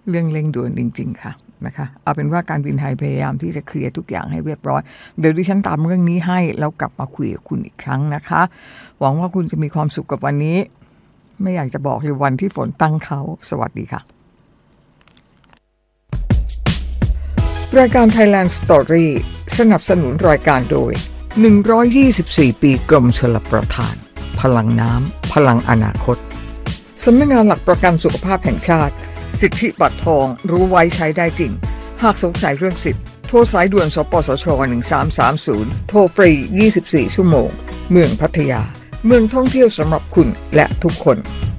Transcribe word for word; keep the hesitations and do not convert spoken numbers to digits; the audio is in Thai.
เรื่องเร่งด่วนจริงๆค่ะนะคะเอาเป็นว่าการบินไทยพยายามที่จะเคลียร์ทุกอย่างให้เรียบร้อยเดี๋ยวดิฉันตามเรื่องนี้ให้แล้วกลับมาคุยกับคุณอีกครั้งนะคะหวังว่าคุณจะมีความสุขกับวันนี้ไม่อยากจะบอกเลยวันที่ฝนตั้งเขาสวัสดีค่ะรายการ Thailand Story สนับสนุนรายการโดยหนึ่งร้อยยี่สิบสี่ปีกรมชลประทานพลังน้ำพลังอนาคตสำนักงานหลักประกันสุขภาพแห่งชาติสิทธิบัตรทองรู้ไว้ใช้ได้จริงหากสงสัยเรื่องสิทธิ์โทรสายด่วนสปสชหนึ่งสามสามศูนย์โทรฟรียี่สิบสี่ชั่วโมงเมืองพัทยาเมืองท่องเที่ยวสำหรับคุณและทุกคน